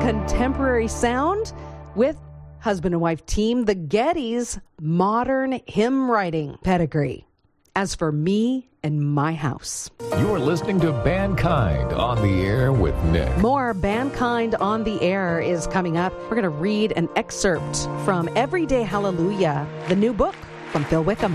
contemporary sound with husband and wife team, the Gettys' modern hymn writing pedigree. As for me and my house. You're listening to Bandkind on the Air with Nick. More Bandkind on the Air is coming up. We're going to read an excerpt from Everyday Hallelujah, the new book from Phil Wickham.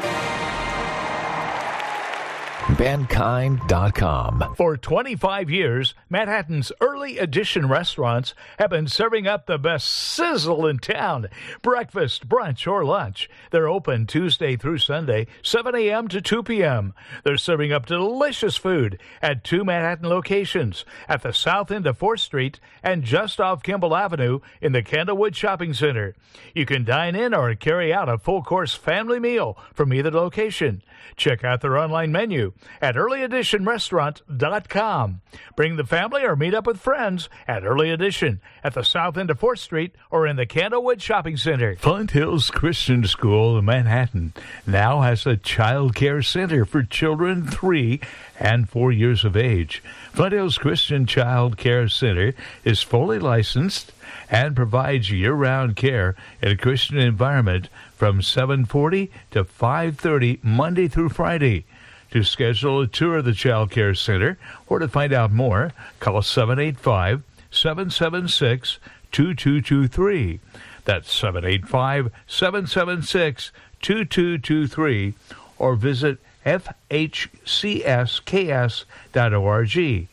Bandkind.com. For 25 years, Manhattan's early edition restaurants have been serving up the best sizzle in town. Breakfast, brunch, or lunch. They're open Tuesday through Sunday, 7 a.m. to 2 p.m. They're serving up delicious food at 2 Manhattan locations, at the south end of 4th Street and just off Kimball Avenue in the Candlewood Shopping Center. You can dine in or carry out a full-course family meal from either location. Check out their online menu at earlyeditionrestaurant.com. Bring the family or meet up with friends at Early Edition at the south end of 4th Street or in the Candlewood Shopping Center. Flint Hills Christian School in Manhattan now has a child care center for children 3 and 4 years of age. Flint Hills Christian Child Care Center is fully licensed and provides year-round care in a Christian environment from 7:40 to 5:30 Monday through Friday. To schedule a tour of the Child Care Center or to find out more, call 785-776-2223. That's 785-776-2223 or visit fhcsks.org.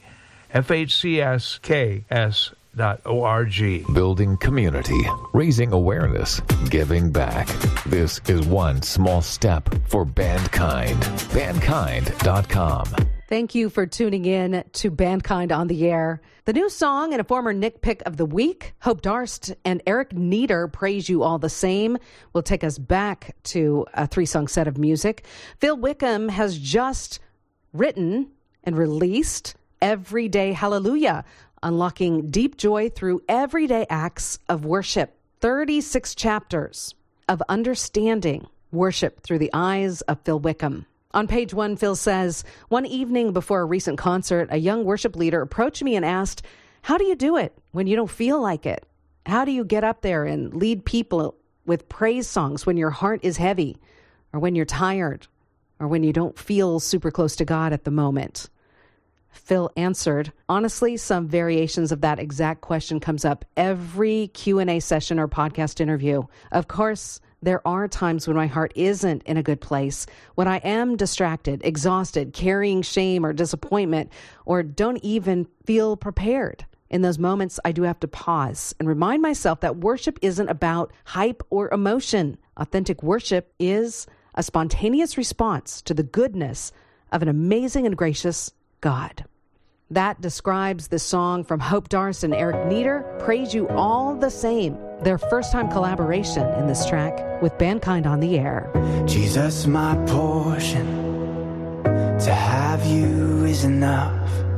fhcsks.org. Building community, raising awareness, giving back. This is one small step for Bandkind. Bandkind.com. Thank you for tuning in to Bandkind on the Air. The new song and a former Nick Pick of the Week, Hope Darst and Eric Nieder, Praise You All the Same, will take us back to a 3-song set of music. Phil Wickham has just written and released Everyday Hallelujah, unlocking deep joy through everyday acts of worship. 36 chapters of understanding worship through the eyes of Phil Wickham. On page 1, Phil says, one evening before a recent concert, a young worship leader approached me and asked, how do you do it when you don't feel like it? How do you get up there and lead people with praise songs when your heart is heavy, or when you're tired, or when you don't feel super close to God at the moment? Phil answered, honestly, some variations of that exact question comes up every Q&A session or podcast interview. Of course, there are times when my heart isn't in a good place, when I am distracted, exhausted, carrying shame or disappointment, or don't even feel prepared. In those moments, I do have to pause and remind myself that worship isn't about hype or emotion. Authentic worship is a spontaneous response to the goodness of an amazing and gracious God. That describes the song from Hope Darst and Eric Nieder, Praise You All the Same, their first-time collaboration in this track with Bandkind on the Air. Jesus, my portion, to have you is enough.